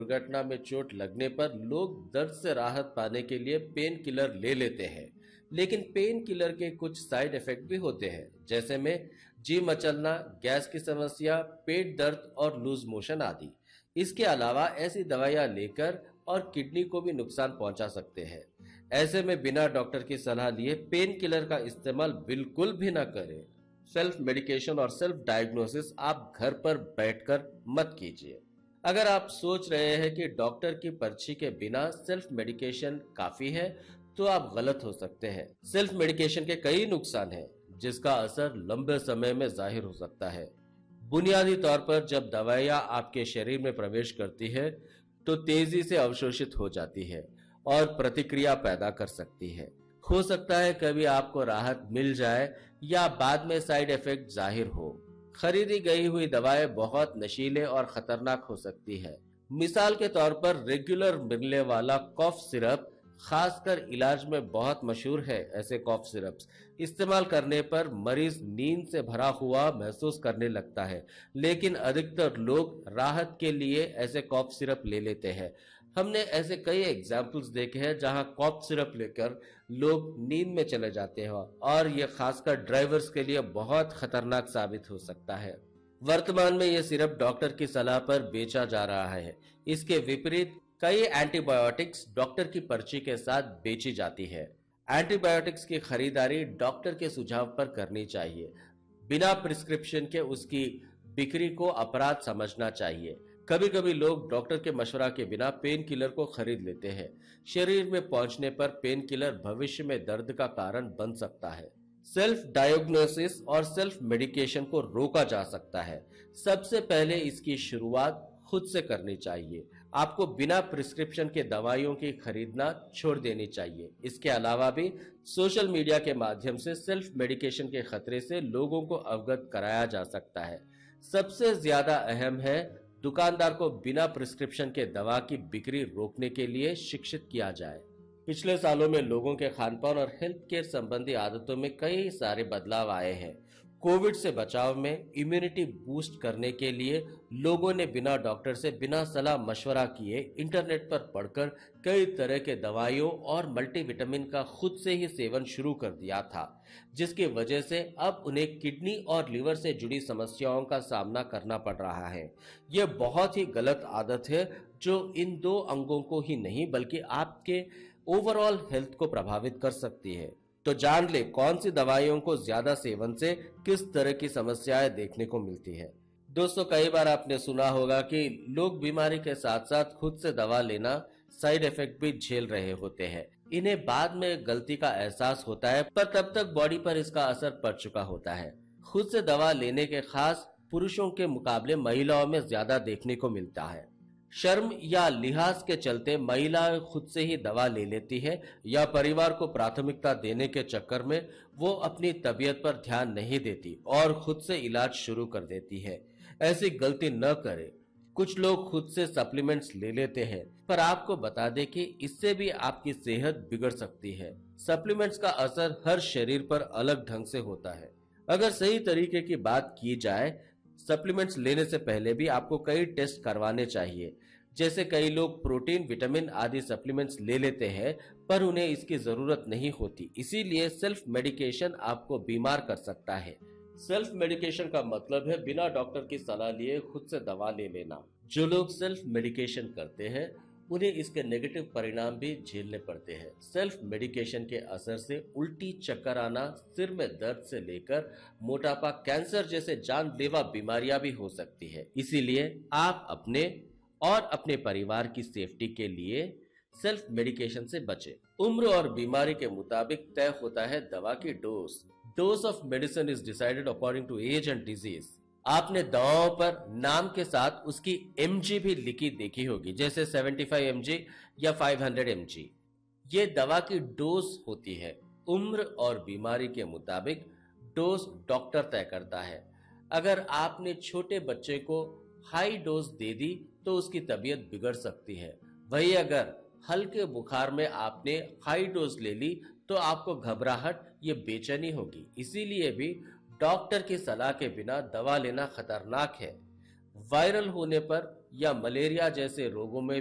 दुर्घटना में चोट लगने पर लोग दर्द से राहत पाने के लिए पेन किलर ले लेते हैं, लेकिन पेन किलर के कुछ साइड इफेक्ट भी होते हैं, जैसे में जी मचलना, गैस की समस्या, पेट दर्द और लूज मोशन आदि। इसके अलावा ऐसी दवाइयां लेकर और किडनी को भी नुकसान पहुंचा सकते हैं। ऐसे में बिना डॉक्टर की सलाह लिए पेन किलर का इस्तेमाल बिल्कुल भी न करें। सेल्फ मेडिकेशन और सेल्फ डायग्नोसिस आप घर पर बैठकर मत कीजिए। अगर आप सोच रहे हैं कि डॉक्टर की पर्ची के बिना सेल्फ मेडिकेशन काफी है, तो आप गलत हो सकते हैं। सेल्फ मेडिकेशन के कई नुकसान हैं, जिसका असर लंबे समय में जाहिर हो सकता है। बुनियादी तौर पर जब दवाइयां आपके शरीर में प्रवेश करती है, तो तेजी से अवशोषित हो जाती है और प्रतिक्रिया पैदा कर सकती है। हो सकता है कभी आपको राहत मिल जाए या बाद में साइड इफेक्ट जाहिर हो। खरीदी गई हुई दवाएं बहुत नशीले और खतरनाक हो सकती है। मिसाल के तौर पर रेगुलर मिलने वाला कॉफ सिरप खासकर इलाज में बहुत मशहूर है। ऐसे कॉफ सिरप्स इस्तेमाल करने पर मरीज नींद से भरा हुआ महसूस करने लगता है, लेकिन अधिकतर लोग राहत के लिए ऐसे कॉफ सिरप ले लेते हैं। हमने ऐसे कई एग्जाम्पल्स देखे हैं जहां कॉफ सिरप लेकर लोग नींद में चले जाते हैं, और यह खासकर ड्राइवर्स के लिए बहुत खतरनाक साबित हो सकता है। वर्तमान में यह सिरप डॉक्टर की सलाह पर बेचा जा रहा है। इसके विपरीत कई एंटीबायोटिक्स डॉक्टर की पर्ची के साथ बेची जाती है। एंटीबायोटिक्स की खरीदारी डॉक्टर के सुझाव पर करनी चाहिए। बिना प्रिस्क्रिप्शन के उसकी बिक्री को अपराध समझना चाहिए। कभी कभी लोग डॉक्टर के मशवरा के बिना पेन किलर को खरीद लेते हैं। शरीर में पहुंचने पर पेन किलर भविष्य में दर्द का कारण बन सकता है। सेल्फ डायग्नोसिस और सेल्फ मेडिकेशन को रोका जा सकता है। सबसे पहले इसकी शुरुआत खुद से करनी चाहिए। आपको बिना प्रिस्क्रिप्शन के दवाइयों की खरीदना छोड़ देनी चाहिए। इसके अलावा भी सोशल मीडिया के माध्यम से सेल्फ मेडिकेशन के खतरे से लोगों को अवगत कराया जा सकता है। सबसे ज्यादा अहम है दुकानदार को बिना प्रिस्क्रिप्शन के दवा की बिक्री रोकने के लिए शिक्षित किया जाए। पिछले सालों में लोगों के खानपान और हेल्थ केयर संबंधी आदतों में कई सारे बदलाव आए हैं। कोविड से बचाव में इम्यूनिटी बूस्ट करने के लिए लोगों ने बिना डॉक्टर से बिना सलाह मशवरा किए इंटरनेट पर पढ़कर कई तरह के दवाइयों और मल्टीविटामिन का खुद से ही सेवन शुरू कर दिया था, जिसकी वजह से अब उन्हें किडनी और लिवर से जुड़ी समस्याओं का सामना करना पड़ रहा है। यह बहुत ही गलत आदत है, जो इन दो अंगों को ही नहीं बल्कि आपके ओवरऑल हेल्थ को प्रभावित कर सकती है। तो जान ले कौन सी दवाइयों को ज्यादा सेवन से किस तरह की समस्याएं देखने को मिलती है। दोस्तों, कई बार आपने सुना होगा कि लोग बीमारी के साथ साथ खुद से दवा लेना साइड इफेक्ट भी झेल रहे होते हैं। इन्हें बाद में गलती का एहसास होता है, पर तब तक बॉडी पर इसका असर पड़ चुका होता है। खुद से दवा लेने के खास पुरुषों के मुकाबले महिलाओं में ज्यादा देखने को मिलता है। शर्म या लिहाज के चलते महिलाएं खुद से ही दवा ले लेती है, या परिवार को प्राथमिकता देने के चक्कर में वो अपनी तबीयत पर ध्यान नहीं देती और खुद से इलाज शुरू कर देती है। ऐसी गलती न करें। कुछ लोग खुद से सप्लीमेंट्स ले लेते हैं, पर आपको बता दें कि इससे भी आपकी सेहत बिगड़ सकती है। सप्लीमेंट्स का असर हर शरीर पर अलग ढंग से होता है। अगर सही तरीके की बात की जाए, सप्लीमेंट्स लेने से पहले भी आपको कई टेस्ट करवाने चाहिए। जैसे कई लोग प्रोटीन, विटामिन आदि सप्लीमेंट्स ले लेते हैं, पर उन्हें इसकी जरूरत नहीं होती। इसीलिए सेल्फ मेडिकेशन आपको बीमार कर सकता है। सेल्फ मेडिकेशन का मतलब है बिना डॉक्टर की सलाह लिए खुद से दवा ले लेना। जो लोग सेल्फ मेडिकेशन करते हैं, उन्हें इसके नेगेटिव परिणाम भी झेलने पड़ते हैं। सेल्फ मेडिकेशन के असर से उल्टी, चक्कर आना, सिर में दर्द से लेकर मोटापा, कैंसर जैसे जानलेवा बीमारियां भी हो सकती है। इसीलिए आप अपने और अपने परिवार की सेफ्टी के लिए सेल्फ मेडिकेशन से बचें। उम्र और बीमारी के मुताबिक तय होता है दवा की dose. Dose of medicine is decided according to as and disease. आपने दवाओं पर नाम के साथ उसकी mg भी लिखी देखी होगी, जैसे 75 mg या 500 mg। ये दवा की डोज होती है। उम्र और बीमारी के मुताबिक डोज डॉक्टर तय करता है। अगर आपने छोटे बच्चे को हाई डोज दे दी तो उसकी तबीयत बिगड़ सकती है। वहीं अगर हल्के बुखार में आपने हाई डोज ले ली तो आपको घबराहट, ये बेचैनी होगी। इसीलिए भी डॉक्टर की सलाह के बिना दवा लेना खतरनाक है। वायरल होने पर या मलेरिया जैसे रोगों में